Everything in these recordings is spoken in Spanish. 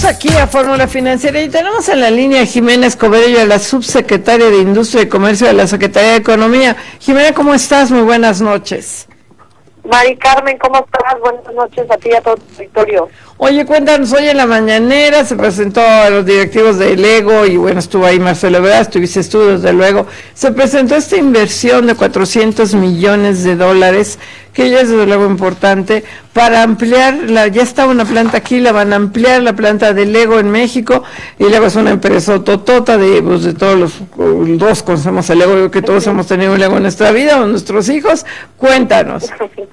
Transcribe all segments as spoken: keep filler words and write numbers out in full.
aquí a Fórmula Financiera y tenemos en la línea a Jimena Escobedo, a la subsecretaria de Industria y Comercio de la Secretaría de Economía. Jimena, ¿cómo estás? Muy buenas noches. Mari Carmen, ¿cómo estás? Buenas noches a ti y a todo tu auditorio. Oye, cuéntanos, hoy en la mañanera se presentó a los directivos de Lego y bueno, estuvo ahí Marcelo Ebrard, estuviste tú desde luego, se presentó esta inversión de cuatrocientos millones de dólares, que ya es desde luego importante, para ampliar, la, ya estaba una planta aquí, la van a ampliar, la planta de Lego en México, y Lego es una empresa totota de, pues, de todos los, dos conocemos a Lego, creo que todos hemos tenido un Lego en nuestra vida, o nuestros hijos, cuéntanos.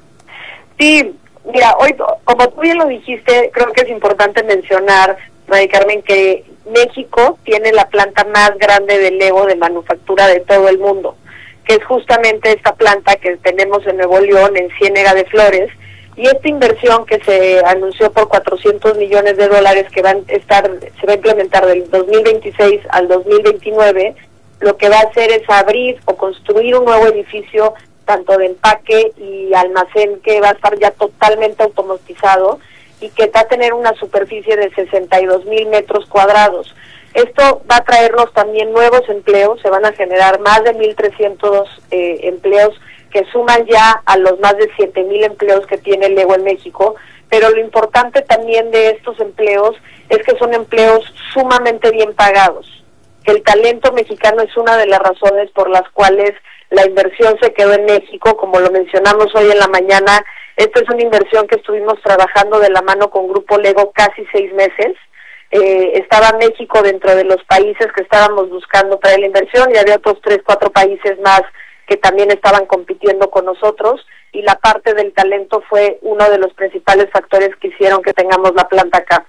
Sí. Mira, hoy, como tú bien lo dijiste, creo que es importante mencionar, María Carmen, que México tiene la planta más grande de Lego de manufactura de todo el mundo, que es justamente esta planta que tenemos en Nuevo León, en Ciénega de Flores, y esta inversión que se anunció por cuatrocientos millones de dólares que van a estar, se va a implementar del dos mil veintiséis al dos mil veintinueve, lo que va a hacer es abrir o construir un nuevo edificio tanto de empaque y almacén que va a estar ya totalmente automatizado y que va a tener una superficie de sesenta y dos mil metros cuadrados. Esto va a traernos también nuevos empleos, se van a generar más de mil trescientos eh, empleos que suman ya a los más de siete mil empleos que tiene Lego en México, pero lo importante también de estos empleos es que son empleos sumamente bien pagados. El talento mexicano es una de las razones por las cuales la inversión se quedó en México, como lo mencionamos hoy en la mañana. Esta es una inversión que estuvimos trabajando de la mano con Grupo Lego casi seis meses. Eh, estaba México dentro de los países que estábamos buscando traer la inversión y había otros tres, cuatro países más que también estaban compitiendo con nosotros y la parte del talento fue uno de los principales factores que hicieron que tengamos la planta acá.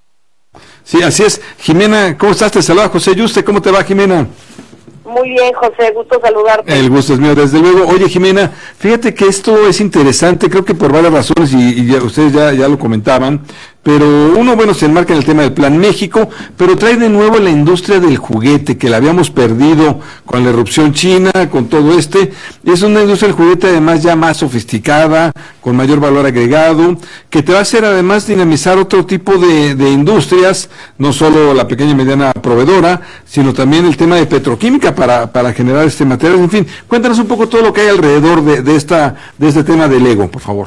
Sí, así es. Jimena, ¿cómo estás? Te saluda José Yuste. ¿Cómo te va, Jimena? Muy bien, José, gusto saludarte. El gusto es mío, desde luego. Oye, Jimena, fíjate que esto es interesante, creo que por varias razones, y, y ya, ustedes ya, ya lo comentaban, pero uno, bueno, se enmarca en el tema del Plan México, pero trae de nuevo la industria del juguete, que la habíamos perdido con la irrupción china, con todo este. Es una industria del juguete además ya más sofisticada, con mayor valor agregado, que te va a hacer además dinamizar otro tipo de, de industrias, no solo la pequeña y mediana proveedora, sino también el tema de petroquímica para, para generar este material. En fin, cuéntanos un poco todo lo que hay alrededor de, de, esta, de este tema de Lego, por favor.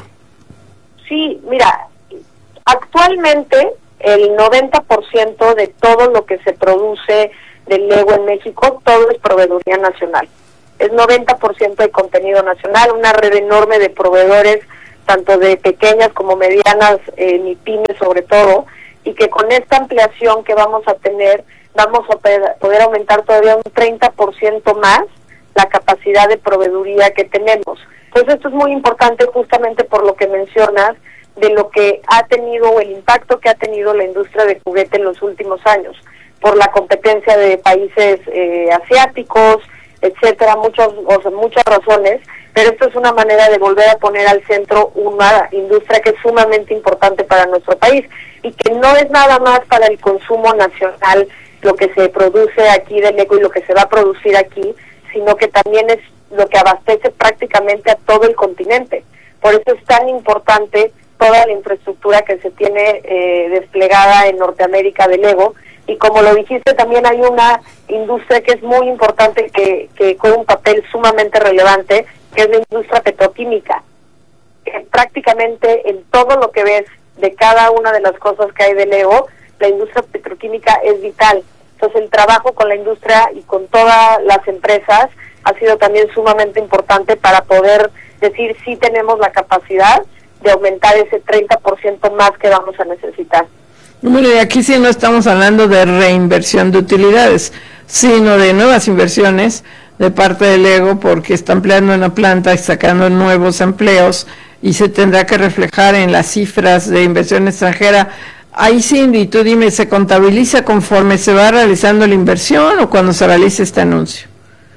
Sí, mira, actualmente el noventa por ciento de todo lo que se produce de Lego en México, todo es proveeduría nacional. Es noventa por ciento de contenido nacional, una red enorme de proveedores, tanto de pequeñas como medianas, eh, ni pymes sobre todo, y que con esta ampliación que vamos a tener, vamos a poder aumentar todavía un treinta por ciento más la capacidad de proveeduría que tenemos. Entonces esto es muy importante justamente por lo que mencionas, de lo que ha tenido o el impacto que ha tenido la industria de juguete en los últimos años, por la competencia de países eh, asiáticos, etcétera, muchos, o sea, muchas razones, pero esto es una manera de volver a poner al centro una industria que es sumamente importante para nuestro país y que no es nada más para el consumo nacional, lo que se produce aquí de Lego y lo que se va a producir aquí, sino que también es lo que abastece prácticamente a todo el continente. Por eso es tan importante toda la infraestructura que se tiene eh, desplegada en Norteamérica de Lego, y como lo dijiste, también hay una industria que es muy importante, que, que juega un papel sumamente relevante, que es la industria petroquímica, que prácticamente en todo lo que ves de cada una de las cosas que hay de Lego, la industria petroquímica es vital. Entonces el trabajo con la industria y con todas las empresas ha sido también sumamente importante para poder decir si tenemos la capacidad de aumentar ese treinta por ciento más que vamos a necesitar. Bueno, y aquí sí no estamos hablando de reinversión de utilidades, sino de nuevas inversiones de parte del Lego, porque está ampliando una planta y sacando nuevos empleos, y se tendrá que reflejar en las cifras de inversión extranjera. Ahí Cindy, tú dime, ¿se contabiliza conforme se va realizando la inversión o cuando se realice este anuncio?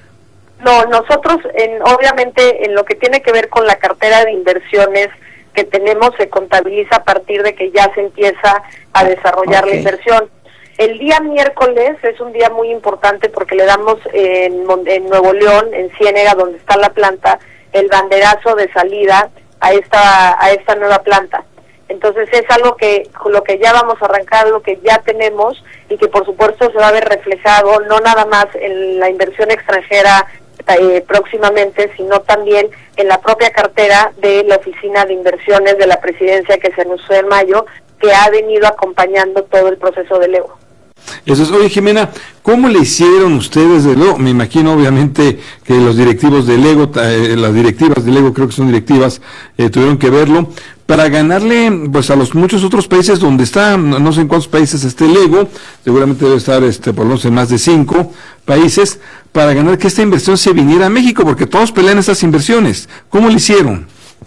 No, nosotros, en, obviamente, en lo que tiene que ver con la cartera de inversiones que tenemos, se contabiliza a partir de que ya se empieza a desarrollar okay. la inversión. El día miércoles es un día muy importante porque le damos en, en Nuevo León, en Ciénega, donde está la planta, el banderazo de salida a esta a esta nueva planta. Entonces es algo que lo que ya vamos a arrancar, lo que ya tenemos y que por supuesto se va a ver reflejado no nada más en la inversión extranjera eh, próximamente, sino también en la propia cartera de la Oficina de Inversiones de la Presidencia que se anunció en mayo, que ha venido acompañando todo el proceso de Lego. Eso es. Oye, Jimena, ¿cómo le hicieron ustedes de Lego? Me imagino, obviamente, que los directivos de Lego, eh, las directivas de Lego, creo que son directivas, eh, tuvieron que verlo, para ganarle, pues, a los muchos otros países donde está, no sé en cuántos países esté Lego, seguramente debe estar, este, por lo menos en más de cinco países, para ganar que esta inversión se viniera a México, porque todos pelean estas inversiones. ¿Cómo le hicieron?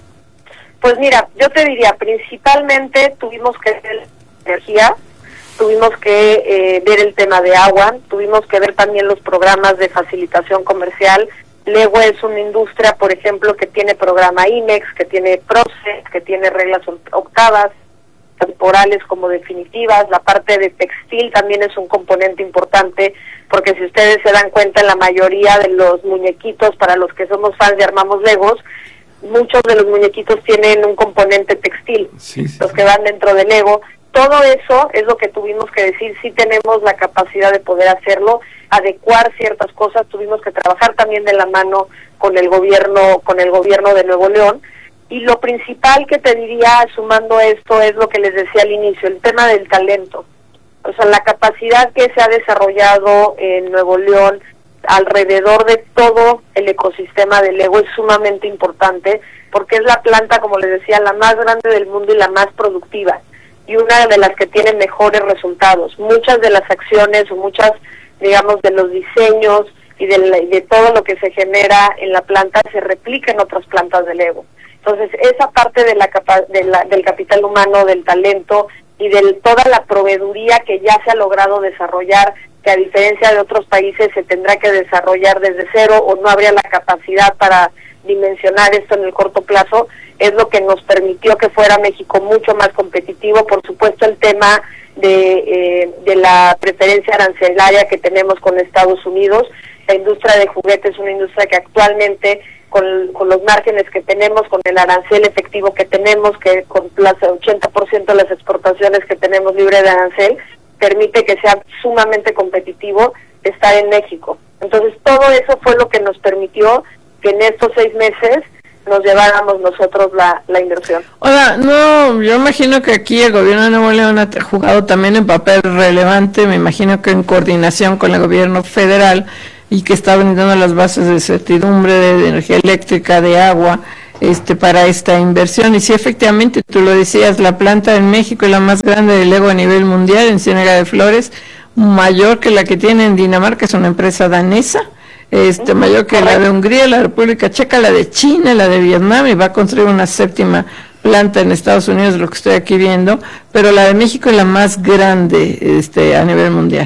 Pues mira, yo te diría, principalmente tuvimos que ver energía, tuvimos que eh, ver el tema de agua, tuvimos que ver también los programas de facilitación comercial. Lego es una industria, por ejemplo, que tiene programa IMEX, que tiene PROCE, que tiene reglas octavas, temporales como definitivas. La parte de textil también es un componente importante, porque si ustedes se dan cuenta, en la mayoría de los muñequitos, para los que somos fans de Armamos Legos, muchos de los muñequitos tienen un componente textil, sí, sí, los que van dentro de Lego. Todo eso es lo que tuvimos que decir, sí tenemos la capacidad de poder hacerlo, adecuar ciertas cosas, tuvimos que trabajar también de la mano con el gobierno, con el gobierno de Nuevo León, y lo principal que te diría sumando esto es lo que les decía al inicio, el tema del talento. O sea, la capacidad que se ha desarrollado en Nuevo León alrededor de todo el ecosistema de Lego es sumamente importante, porque es la planta, como les decía, la más grande del mundo y la más productiva, y una de las que tiene mejores resultados. Muchas de las acciones o muchas, digamos, de los diseños y de, la, y de todo lo que se genera en la planta se replica en otras plantas de Lego. Entonces, esa parte de la, capa, de la del capital humano, del talento y de toda la proveeduría que ya se ha logrado desarrollar, que a diferencia de otros países se tendrá que desarrollar desde cero o no habría la capacidad para dimensionar esto en el corto plazo, es lo que nos permitió que fuera México mucho más competitivo. Por supuesto, el tema de, eh, de la preferencia arancelaria que tenemos con Estados Unidos. La industria de juguetes es una industria que actualmente, con, con los márgenes que tenemos, con el arancel efectivo que tenemos, que con las ochenta por ciento de las exportaciones que tenemos libre de arancel, permite que sea sumamente competitivo estar en México. Entonces, todo eso fue lo que nos permitió que en estos seis meses nos lleváramos nosotros la, la inversión. Ahora, no, yo imagino que aquí el gobierno de Nuevo León ha jugado también un papel relevante, me imagino que en coordinación con el gobierno federal, y que está brindando las bases de certidumbre de, de energía eléctrica, de agua, este para esta inversión. Y sí, efectivamente, tú lo decías, la planta en México es la más grande de Lego a nivel mundial, en Ciénega de Flores, mayor que la que tiene en Dinamarca, es una empresa danesa, este mayor que la de Hungría, la República Checa, la de China, la de Vietnam, y va a construir una séptima planta en Estados Unidos, lo que estoy aquí viendo, pero la de México es la más grande este a nivel mundial.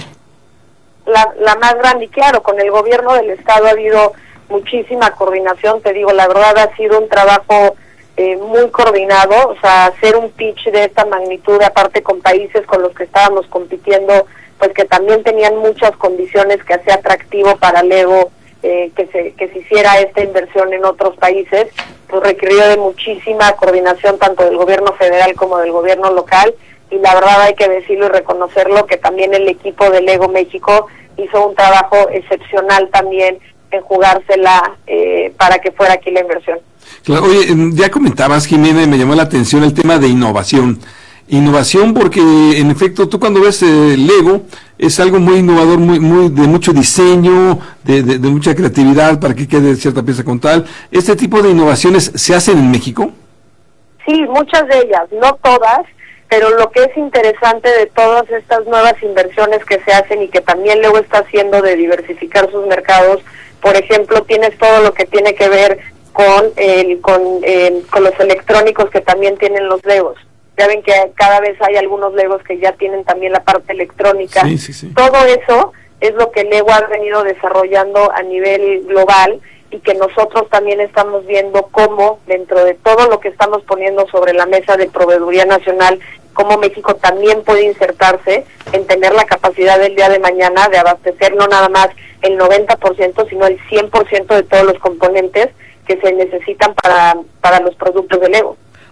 La, la más grande, y claro, con el gobierno del estado ha habido muchísima coordinación, te digo, la verdad ha sido un trabajo eh, muy coordinado, o sea, hacer un pitch de esta magnitud, aparte con países con los que estábamos compitiendo, pues que también tenían muchas condiciones que hacía atractivo para Lego eh, que se que se hiciera esta inversión en otros países, pues requirió de muchísima coordinación tanto del gobierno federal como del gobierno local, y la verdad hay que decirlo y reconocerlo que también el equipo de Lego México hizo un trabajo excepcional también en jugársela eh, para que fuera aquí la inversión. Claro, oye, ya comentabas, Jimena, y me llamó la atención el tema de innovación. Innovación porque, en efecto, tú cuando ves eh, Lego, es algo muy innovador, muy muy de mucho diseño, de, de, de mucha creatividad para que quede cierta pieza con tal. ¿Este tipo de innovaciones se hacen en México? Sí, muchas de ellas, no todas, pero lo que es interesante de todas estas nuevas inversiones que se hacen y que también Lego está haciendo de diversificar sus mercados, por ejemplo, tienes todo lo que tiene que ver con, el, con, eh, con los electrónicos que también tienen los Legos. Ya ven que cada vez hay algunos Legos que ya tienen también la parte electrónica. Sí, sí, sí. Todo eso es lo que Lego ha venido desarrollando a nivel global y que nosotros también estamos viendo cómo, dentro de todo lo que estamos poniendo sobre la mesa de proveeduría nacional, cómo México también puede insertarse en tener la capacidad del día de mañana de abastecer no nada más el noventa por ciento, sino el cien por ciento de todos los componentes que se necesitan para, para los productos de Lego.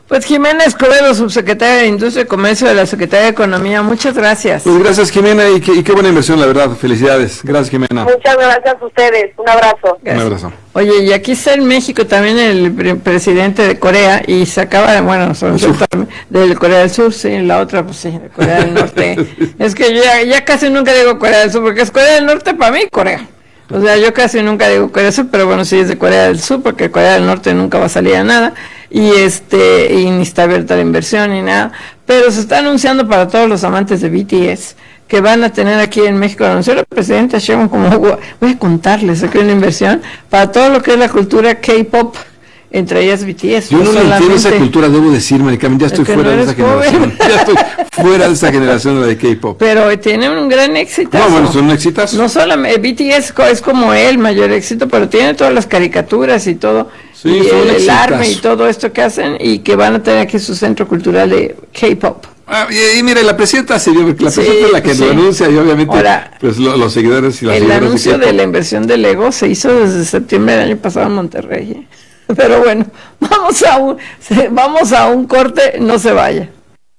Pues Jimena Escobedo, subsecretaria de Industria y Comercio de la Secretaría de Economía, muchas gracias. Pues gracias, Jimena, y, qué, y qué buena inversión, la verdad. Felicidades. Gracias, Jimena. Muchas gracias a ustedes. Un abrazo. Gracias. Un abrazo. Oye, y aquí está en México también el pre- presidente de Corea, y se acaba de, bueno, son del Corea del Sur, sí, la otra, pues sí, de Corea del Norte. Es que yo ya, ya casi nunca digo Corea del Sur, porque es Corea del Norte para mí, Corea. O sea, yo casi nunca digo Corea del Sur, pero bueno, sí es de Corea del Sur, porque Corea del Norte nunca va a salir a nada, y este, y ni está abierta la inversión ni nada, pero se está anunciando para todos los amantes de B T S, que van a tener aquí en México, anunció la presidenta Sheinbaum, como voy a contarles, aquí una inversión para todo lo que es la cultura K-pop, entre ellas B T S. Yo no, no entiendo esa cultura, debo decir, Maricarmen, ya estoy que fuera no de esa joven. generación. Ya estoy fuera de esa generación de la de K-pop. Pero tiene un gran éxito. No, bueno, son éxitos. No solamente, B T S es como el mayor éxito, pero tiene todas las caricaturas y todo, Sí, y son el, el exitazo. arme y todo esto que hacen, y que van a tener aquí su centro cultural de K-pop. Ah, y, y mire, la presidenta se dio, la Sí, presidenta es la que sí. lo anuncia, y obviamente Ahora, pues lo- los seguidores y las El seguidoras anuncio K-pop. de la inversión de Lego se hizo desde septiembre del año pasado en Monterrey. ¿eh? Pero bueno, vamos a un, se- vamos a un corte, no se vaya.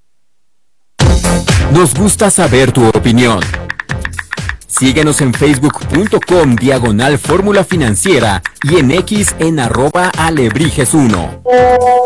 Nos gusta saber tu opinión. Síguenos en facebook.com diagonal fórmula financiera y en X en arroba alebrijes uno.